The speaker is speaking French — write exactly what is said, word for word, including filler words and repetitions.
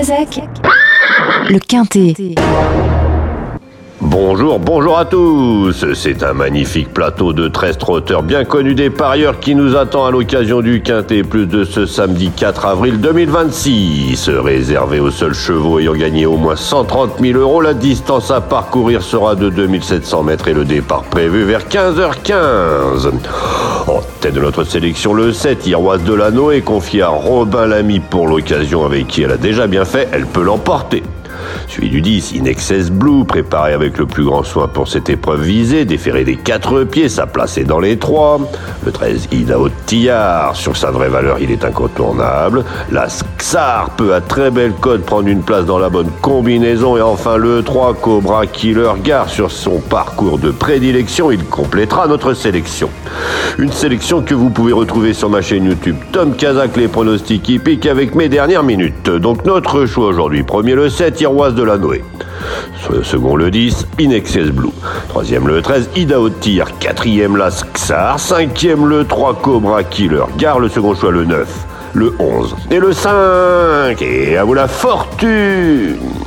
Kazakh, le Quintet. Bonjour, bonjour à tous. C'est un magnifique plateau de treize trotteurs bien connus des parieurs qui nous attend à l'occasion du Quintet Plus de ce samedi quatre avril deux mille vingt-six. Réservé aux seuls chevaux ayant gagné au moins cent trente mille euros, la distance à parcourir sera de deux mille sept cents mètres et le départ prévu vers quinze heures quinze. En tête de notre sélection, le sept, Iroise de l'Anneau, est confié à Robin Lamy pour l'occasion, avec qui elle a déjà bien fait, elle peut l'emporter. Suivi du dix, In Excess Blue, préparé avec le plus grand soin pour cette épreuve visée, déféré des quatre pieds, sa place est dans les trois. Le treize, Idaho Tillard, sur sa vraie valeur, il est incontournable. La Xar peut à très belle cote prendre une place dans la bonne combinaison. Et enfin le trois, Cobra Killer, gare sur son parcours de prédilection, il complétera notre sélection. Une sélection que vous pouvez retrouver sur ma chaîne YouTube Tom Kazakh, les pronostics hippiques avec mes dernières minutes. Donc notre choix aujourd'hui, premier le sept, Iroise de l'Anneau. Second le dix, In Excess Blue. Troisième le treize, Idaho Tillard. Quatrième la Xar. Cinquième le trois, Cobra Killer. Gare le second choix le neuf, le onze et le cinq. Et à vous la fortune!